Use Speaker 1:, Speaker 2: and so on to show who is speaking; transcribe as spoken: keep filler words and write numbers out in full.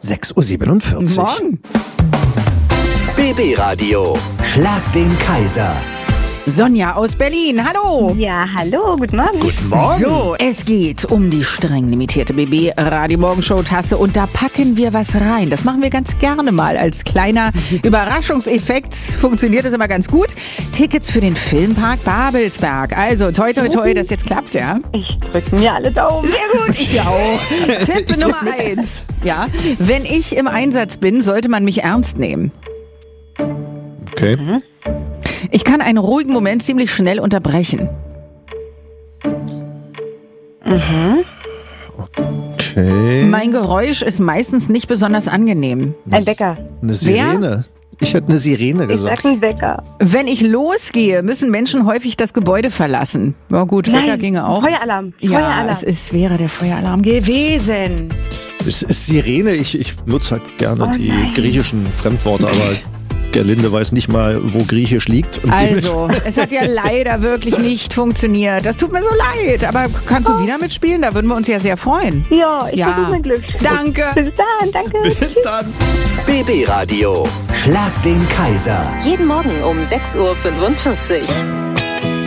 Speaker 1: sechs Uhr siebenundvierzig.
Speaker 2: Morgen.
Speaker 3: B B-Radio. Schlag den Kaiser.
Speaker 2: Sonja aus Berlin, hallo.
Speaker 4: Ja, hallo, guten Morgen.
Speaker 1: Guten Morgen.
Speaker 2: So, es geht um die streng limitierte B B-Radio-Morgenshow-Tasse und da packen wir was rein. Das machen wir ganz gerne mal als kleiner Überraschungseffekt. Funktioniert das immer ganz gut. Tickets für den Filmpark Babelsberg. Also, toi, toi, toi, dass jetzt klappt, ja?
Speaker 4: Ich drücke mir alle Daumen.
Speaker 2: Sehr gut, ich auch. Tipp Nummer eins. Ja, wenn ich im Einsatz bin, sollte man mich ernst nehmen.
Speaker 1: Okay.
Speaker 4: Mhm.
Speaker 2: Ich kann einen ruhigen Moment ziemlich schnell unterbrechen.
Speaker 1: Okay.
Speaker 2: Mein Geräusch ist meistens nicht besonders angenehm.
Speaker 4: Ein Wecker.
Speaker 1: Eine Sirene. Ich hätte eine Sirene
Speaker 4: Ich
Speaker 1: gesagt.
Speaker 4: sag ein Wecker.
Speaker 2: Wenn ich losgehe, müssen Menschen häufig das Gebäude verlassen. Ja gut, Wecker
Speaker 4: Nein,
Speaker 2: ginge auch.
Speaker 4: Feueralarm.
Speaker 2: Ja,
Speaker 4: Feueralarm.
Speaker 2: es ist, wäre der Feueralarm gewesen.
Speaker 1: Es ist Sirene. Ich, ich nutze halt gerne
Speaker 4: Oh
Speaker 1: die
Speaker 4: nein.
Speaker 1: griechischen Fremdworte, aber Gerlinde weiß nicht mal, wo Griechisch liegt. Und
Speaker 2: Also, es hat ja leider wirklich nicht funktioniert. Das tut mir so leid. Aber kannst du wieder mitspielen? Da würden wir uns ja sehr freuen.
Speaker 4: Ja, ich
Speaker 2: Ja.
Speaker 4: versuche mein Glück.
Speaker 2: Danke.
Speaker 4: Bis dann, danke.
Speaker 1: Bis dann.
Speaker 3: B B-Radio. Schlag den Kaiser.
Speaker 5: Jeden Morgen um sechs Uhr fünfundvierzig.